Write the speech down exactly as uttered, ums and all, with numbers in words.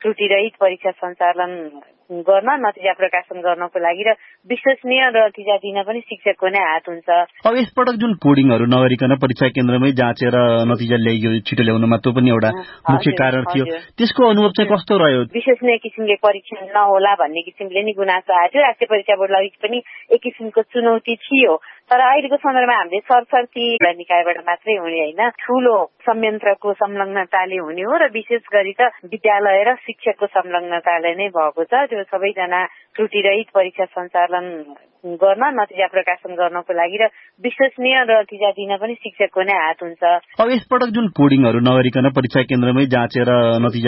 त्रुटिरहित परीक्षा सञ्चालन गर्न, नतिजा प्रकाशन गर्नको लागि र विश्वसनीय नतिजा दिन पनि शिक्षकको नै हात हुन्छ। अब यसपटक जुन कोडिङहरू नगरिकन परीक्षा केन्द्रमै जाँचेर नतिजा ल्याइयो, छिटो ल्याउनमा त्यो पनि एउटा मुख्य कारण थियो। त्यसको अनुभव चाहिँ कस्तो रह्यो? विश्वसनीय किसिमले परीक्षण नहोला भन्ने किसिमले नि गुनासो आयो। राष्ट्रिय परीक्षा बोर्डलाई पनि एक किसिमको चुनौती थियो। तर अहिलेको सन्दर्भमा हामीले सरसर्ती निकायबाट मात्रै हुने होइन, ठूलो संयन्त्रको संलग्नताले हुने हो र विशेष गरी त विद्यालय र शिक्षकको संलग्नताले नै भएको छ। त्यो सबैजना त्रुटिरहित परीक्षा सञ्चालन गर्न, नतिजा प्रकाशन गर्नको लागि र विश्वसनीय नतिजा दिन पनि शिक्षकको नै हात हुन्छ। अब यसपटक जुन कोडिङहरू नगरिकन परीक्षा केन्द्रमै जाँचेर नतिजा